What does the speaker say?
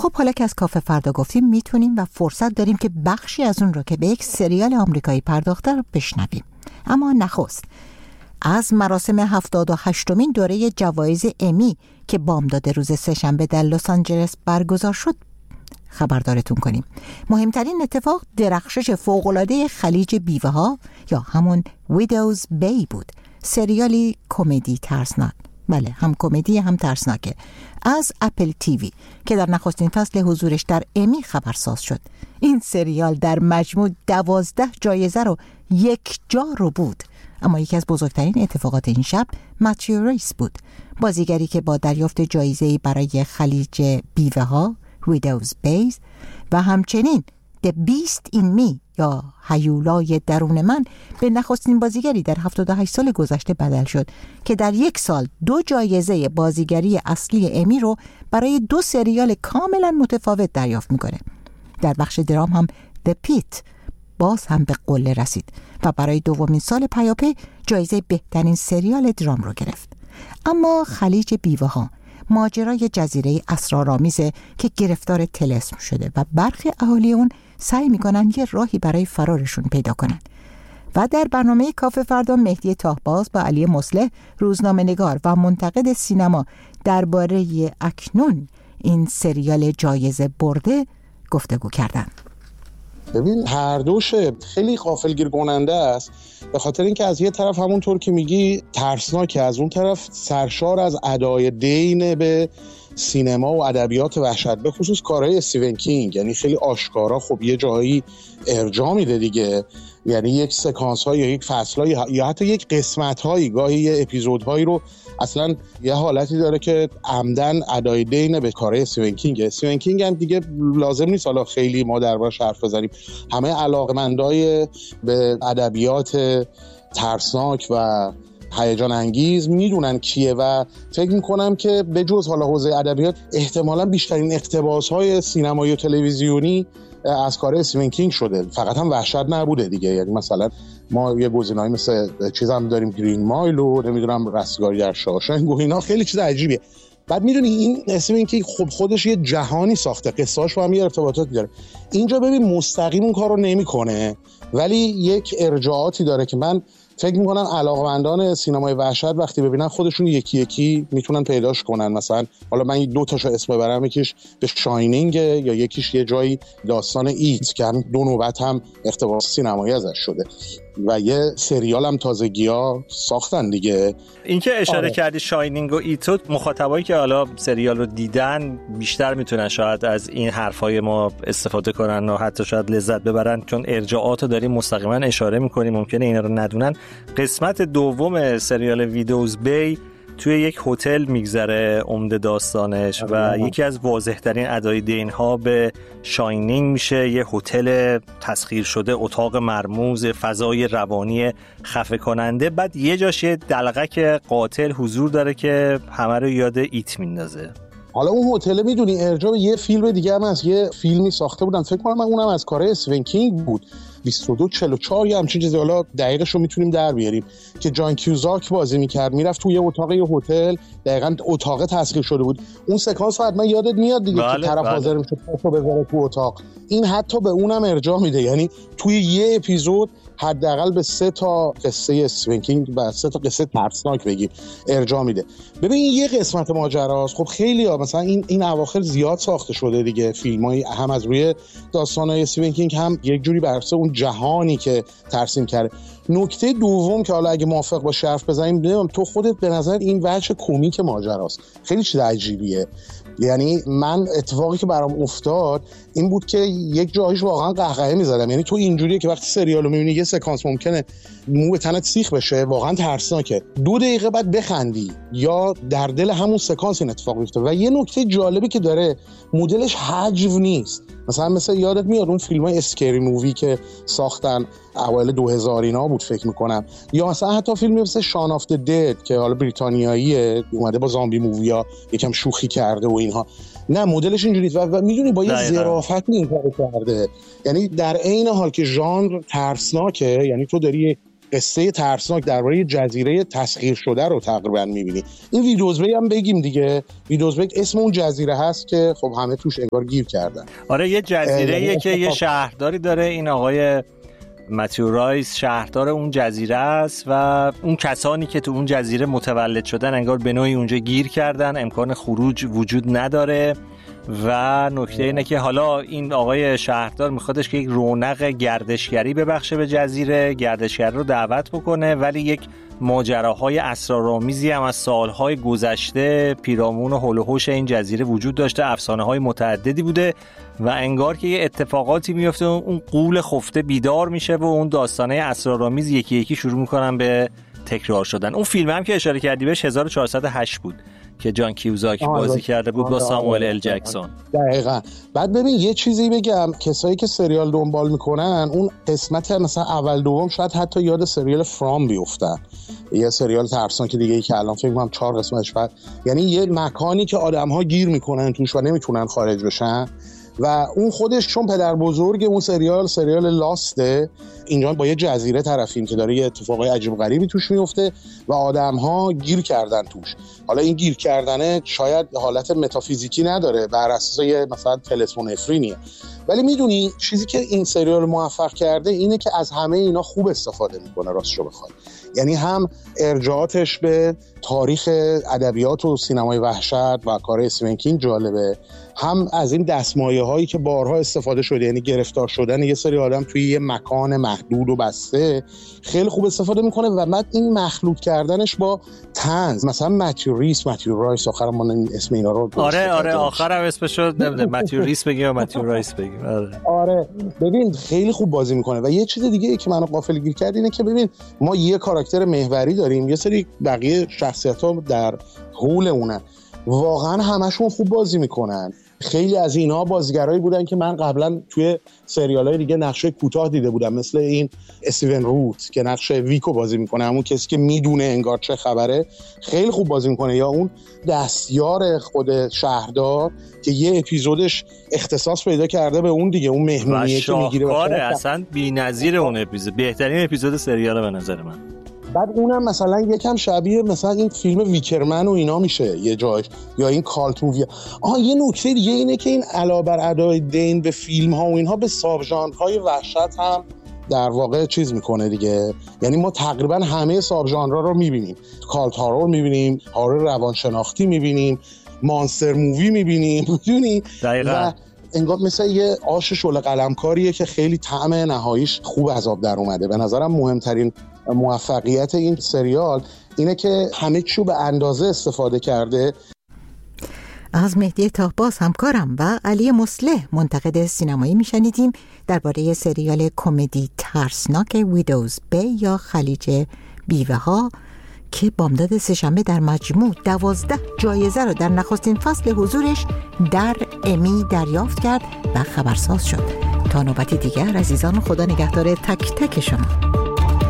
خب حالا که از کافه فردا گفتیم میتونیم و فرصت داریم که بخشی از اون رو که به یک سریال آمریکایی پرداخته رو بشنویم. اما نخست از مراسم 78مین دوره جوایز امی که بامداد روز سه‌شنبه در لس آنجلس برگزار شد خبردارتون کنیم. مهمترین اتفاق درخشش فوق‌العاده خلیج بیوه‌ها یا همون ویدوز بی بود. سریالی کمدی ترسناک، بله هم کمدی هم ترسناکه، از اپل تیوی که در نخستین فصل حضورش در امی خبرساز شد. این سریال در مجموع 12 جایزه رو یک جا رو بود. اما یکی از بزرگترین اتفاقات این شب متیو ریس بود، بازیگری که با دریافت جایزه‌ای برای خلیج بیوه‌ها ویدوز بیز و همچنین The Beast in Me یا هیولای درون من به نخستین بازیگری در 78 سال گذشته بدل شد که در یک سال 2 جایزه بازیگری اصلی امی رو برای 2 سریال کاملا متفاوت دریافت میکنه. در بخش درام هم The Pit باز هم به قله رسید و برای دومین سال پیاپی جایزه بهترین سریال درام رو گرفت. اما خلیج بیوه‌ها ماجرای جزیره اسرارآمیزه که گرفتار طلسم شده و برخی اهالی اون سعی میکنن یه راهی برای فرارشون پیدا کنن. و در برنامه کافه فردا مهدی تاهباز با علی مصلح روزنامه‌نگار و منتقد سینما درباره اکنون این سریال جایزه برده گفتگو کردن. ببین هر دوش خیلی غافلگیر کننده است، به خاطر اینکه از یه طرف همونطور که میگی ترسناکه، از اون طرف سرشار از ادای دین به سینما و ادبیات وحشت، به خصوص کارهای استیون کینگ. یعنی خیلی آشکارا خب یه جایی ارجاع میده دیگه، یعنی یک سکانس های یا یک فصل های یا حتی یک قسمت هایی، گاهی یه اپیزود هایی رو اصلا یه حالتی داره که عمدن ادای دین به کارهای استیون کینگ. استیون کینگ هم دیگه لازم نیست حالا خیلی ما دربارش حرف بزنیم، همه علاقمندای به ادبیات ترسناک و هیجان انگیز میدونن کیه و فکر میکنم که به جز حالا حوزه ادبیات احتمالاً بیشترین اقتباس‌های سینمایی و تلویزیونی از کار استیون کینگ شده. فقط هم وحشت نبوده دیگه، یعنی مثلا ما یه گزینه‌ای مثل چیزام داریم، گرین مایل و نمیدونم رستگاری در شاوشنگ و اینا، خیلی چیز عجیبیه. بعد میدونی این استیون کینگ خب خودش یه جهانی ساخته، قصه‌اش با هم یه ارتباطاتی داره. اینجا ببین مستقیم اون کارو نمیکنه ولی یک ارجاعاتی داره که من فکر میکنن علاقمندان سینمای وحشت وقتی ببینن خودشون یکی یکی میتونن پیداش کنن. مثلا حالا من 2 تاشو اسم ببرم، یکیش به شاینینگ یا یکیش یه جایی داستان ایت که هم 2 نوبت هم اقتباس سینمایی ازش شده و یه سریال هم تازگی‌ها ساختن دیگه. این که اشاره کردی شاینینگ و ایتو، مخاطبایی که حالا سریال رو دیدن بیشتر میتونن شاید از این حرفای ما استفاده کنن و حتی شاید لذت ببرن، چون ارجاعات رو داریم مستقیما اشاره میکنیم، ممکنه اینا رو ندونن. قسمت دوم سریال ویدوز بی توی یک هتل میگذره عمده داستانش و یکی از واضح‌ترین ادای دین‌ها به شاینینگ میشه یه هتل تسخیر شده، اتاق مرموز، فضای روانی خفه کننده. بعد یه جاش یه دلغک قاتل حضور داره که همه رو یاد ایت میندازه. حالا اون هتل میدونی ارجاع به یه فیلم دیگه هم از یه فیلمی ساخته بودن، فکر کنم اونم از کارهای استیون کینگ بود، 2244 یا همچین چیزی، حالا دقیقش رو میتونیم در بیاریم، که جان کیوزاک بازی میکرد، میرفت توی اتاق یه هتل، دقیقاً اتاق تسخیر شده بود. اون سکانس حتما یادت میاد دیگه که طرف حاضر میشه پاشو بذاره تو اتاق. این حتی به اونم ارجاع میده، یعنی توی یه اپیزود حداقل به 3 تا قصه استیون کینگ و 3 تا قصه ترسناک بگیم ارجاع میده. ببین این یه قسمت ماجراست. خب خیلی ها مثلا این اواخر زیاد ساخته شده دیگه، فیلمای هم از روی داستانای استیون کینگ هم یک جوری بر اساس اون جهانی که ترسیم کرده. نکته دوم که حالا اگه موافق باشی حرف بزنیم، نمیدونم تو خودت به نظر این وجه کمیک ماجراست خیلی چیز عجیبیه. یعنی من اتفاقی که برام افتاد این بود که یک جایش واقعا قهقهه می‌زدم. یعنی تو اینجوریه که وقتی سریالو می‌بینی یه سکانس ممکنه مو به تنت سیخ بشه، واقعا ترسناکه، 2 دقیقه بعد بخندی یا در دل همون سکانس این اتفاق میفته. و یه نکته جالبی که داره، مدلش حجو نیست. مثلا یادت میاد اون فیلم‌های اسکری مووی که ساختن اوایل 2000 اینا بود فکر می‌کنم، یا مثلا حتی فیلمی مثل شان آف د دد که حالا بریتانیاییه، اومده با زامبی موویا یکم شوخی کرده و اینها. نه مدلش اینجوریه و میدونی با یه ظرافت این کارو کرده. یعنی در عین حال که ژانر ترسناکه، یعنی تو داری قصه ترسناک درباره جزیره تسخیر شده رو تقریبا می‌بینی. این ویدوزبی هم بگیم دیگه، ویدوزبی اسم اون جزیره هست که خب همه توش انگار گیر کردن. آره یه جزیره‌ایه که یه شهرداری داره، این آقای متیو رایس شهردار اون جزیره است و اون کسانی که تو اون جزیره متولد شدن انگار به نوعی اونجا گیر کردن، امکان خروج وجود نداره و نکته اینه که حالا این آقای شهردار میخوادش که یک رونق گردشگری ببخشه به جزیره، گردشگری رو دعوت بکنه، ولی یک ماجراهای اسرارآمیزی هم از سالهای گذشته پیرامون و هول و هوش این جزیره وجود داشته، افسانه‌های متعددی بوده و انگار که یه اتفاقاتی میفته، اون غول خفته بیدار میشه و اون داستانه اسرارآمیز یکی یکی شروع میکنن به تکرار شدن. اون فیلم هم که اشاره کردی بهش 1408 بود که جان کیوزاکی بازی کرده بود با ساموئل ال جکسون. دقیقاً. بعد ببین یه چیزی بگم، کسایی که سریال دنبال میکنن اون قسمت مثلا اول دوم شاید حتی یاد سریال فرام بیفتن، یه سریال ترسناک که دیگه ای که الان فکر کنم 4 قسمتش بعد، یعنی یه مکانی که آدم‌ها گیر میکنن توش و نمیتونن خارج بشن و اون خودش چون پدر بزرگ اون سریال لاسته، اینجا با یه جزیره طرفیم که داره یه اتفاقای عجیب غریبی توش میفته و آدم‌ها گیر کردن توش. حالا این گیر کردنه شاید حالت متافیزیکی نداره، بر اساس یه مثلا تلسمون افرینیه، ولی میدونی چیزی که این سریال موفق کرده اینه که از همه اینا خوب استفاده میکنه راستشو بخوای. یعنی هم ارجاعاتش به تاریخ ادبیات و سینمای وحشت و کار استیون کینگ جالبه، هم از این دستمایه هایی که بارها استفاده شده، یعنی گرفتار شدن یه سری آدم توی یه مکان محدود و بسته خیلی خوب استفاده میکنه و بعد این مخلوط کردنش با طنز، مثلا متیو رایس آخر ما اسم اینا رو آره آخرم اسمش رو متیو ریس بگیم یا متیو رایس بگیم. آره ببین خیلی خوب بازی میکنه. و یه چیز دیگه که منو غافلگیر کرد اینه که ببین ما یه کاراکتر محوری داریم، یه سری بقیه شخصیت‌ها در حول اونن، واقعا همشون خوب بازی میکنن. خیلی از اینها بازیگرایی بودن که من قبلا توی سریال‌های دیگه نقشه کوتاه دیده بودم، مثل این استیون روت که نقشه ویکو بازی میکنه، همون کسی که میدونه انگار چه خبره، خیلی خوب بازی میکنه. یا اون دستیار خود شهردار که یه اپیزودش اختصاص پیدا کرده به اون دیگه، اون مهمونیه که میگیره و اصلا بی‌نظیر اون اپیزود، بهترین اپیزود سریال به نظر من. بعد اونم مثلا یکم شبیه مثلا این فیلم ویکرمن و اینا میشه یه جایش، یا این کالت مووی. یه نکته دیگه اینه که این علاوه بر ادای دین به فیلم ها و اینها به ساب ژانرهای وحشت هم در واقع چیز میکنه دیگه. یعنی ما تقریبا همه ساب ژانرها رو میبینیم، کالت هارور میبینیم، هارور روانشناختی میبینیم، مانستر مووی میبینیم، میدونی؟ دقیقاً. انگار مثل یه آش شعله قلمکاریه که خیلی طعم نهاییش خوب از آب در اومده. به نظرم مهمترین موفقیت این سریال اینه که همه چیو به اندازه استفاده کرده. از مهدی طاهباز همکارم و علی مصلح منتقد سینمایی میشنیدیم درباره سریال کمدی ترسناک ویدوز بی یا خلیج بیوه ها که بامداد سه‌شنبه در مجموع 12 جایزه را در نخستین فصل حضورش در امی دریافت کرد و خبرساز شد. تا نوبتی دیگر عزیزان، خدا نگهدار تک تک شما.